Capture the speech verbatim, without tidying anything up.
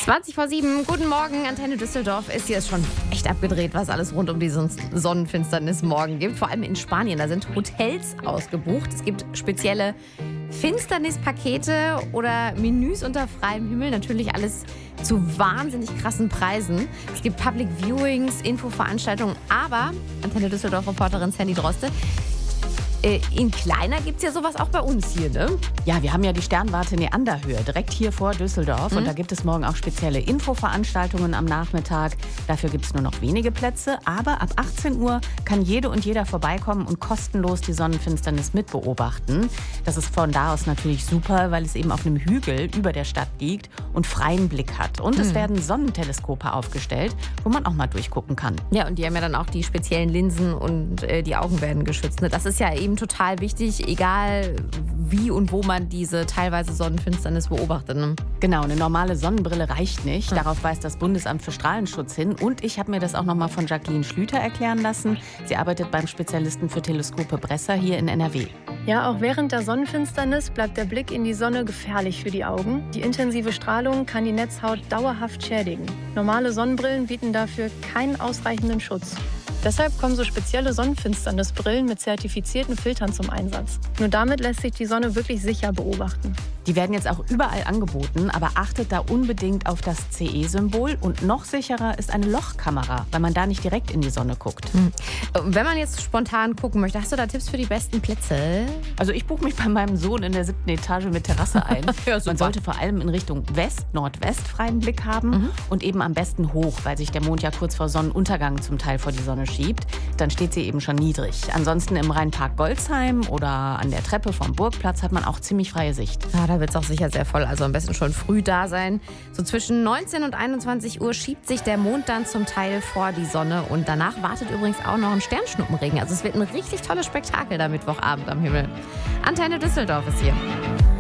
zwanzig vor sieben, guten Morgen, Antenne Düsseldorf ist hier schon echt abgedreht, was alles rund um die Sonnenfinsternis morgen gibt. Vor allem in Spanien, da sind Hotels ausgebucht. Es gibt spezielle Finsternispakete oder Menüs unter freiem Himmel. Natürlich alles zu wahnsinnig krassen Preisen. Es gibt Public Viewings, Infoveranstaltungen, aber Antenne Düsseldorf-Reporterin Sandy Droste, in kleiner gibt es ja sowas auch bei uns hier, ne? Ja, wir haben ja die Sternwarte Neanderhöhe direkt hier vor Düsseldorf. Mhm. Und da gibt es morgen auch spezielle Infoveranstaltungen am Nachmittag. Dafür gibt es nur noch wenige Plätze. Aber ab achtzehn Uhr kann jede und jeder vorbeikommen und kostenlos die Sonnenfinsternis mitbeobachten. Das ist von da aus natürlich super, weil es eben auf einem Hügel über der Stadt liegt und freien Blick hat. Und mhm. es werden Sonnenteleskope aufgestellt, wo man auch mal durchgucken kann. Ja, und die haben ja dann auch die speziellen Linsen und äh, die Augen werden geschützt. Ne? Das ist ja eben total wichtig, egal wie und wo man diese teilweise Sonnenfinsternis beobachtet. Ne? Genau, eine normale Sonnenbrille reicht nicht. Darauf weist das Bundesamt für Strahlenschutz hin. Und ich habe mir das auch noch mal von Jacqueline Schlüter erklären lassen. Sie arbeitet beim Spezialisten für Teleskope Bresser hier in N R W. Ja, auch während der Sonnenfinsternis bleibt der Blick in die Sonne gefährlich für die Augen. Die intensive Strahlung kann die Netzhaut dauerhaft schädigen. Normale Sonnenbrillen bieten dafür keinen ausreichenden Schutz. Deshalb kommen so spezielle Sonnenfinsternisbrillen mit zertifizierten Filtern zum Einsatz. Nur damit lässt sich die Sonne wirklich sicher beobachten. Die werden jetzt auch überall angeboten, aber achtet da unbedingt auf das C E-Symbol. Und noch sicherer ist eine Lochkamera, weil man da nicht direkt in die Sonne guckt. Hm. Wenn man jetzt spontan gucken möchte, hast du da Tipps für die besten Plätze? Also ich buche mich bei meinem Sohn in der siebten Etage mit Terrasse ein. Ja, man sollte vor allem in Richtung West, Nordwest freien Blick haben mhm. und eben am besten hoch, weil sich der Mond ja kurz vor Sonnenuntergang zum Teil vor die Sonne schiebt. Dann steht sie eben schon niedrig. Ansonsten im Rheinpark Golzheim oder an der Treppe vom Burgplatz hat man auch ziemlich freie Sicht. Ja, da wird es auch sicher sehr voll, also am besten schon früh da sein. So zwischen neunzehn und einundzwanzig Uhr schiebt sich der Mond dann zum Teil vor die Sonne und danach wartet übrigens auch noch ein Sternschnuppenregen. Also es wird ein richtig tolles Spektakel da Mittwochabend am Himmel. Antenne Düsseldorf ist hier.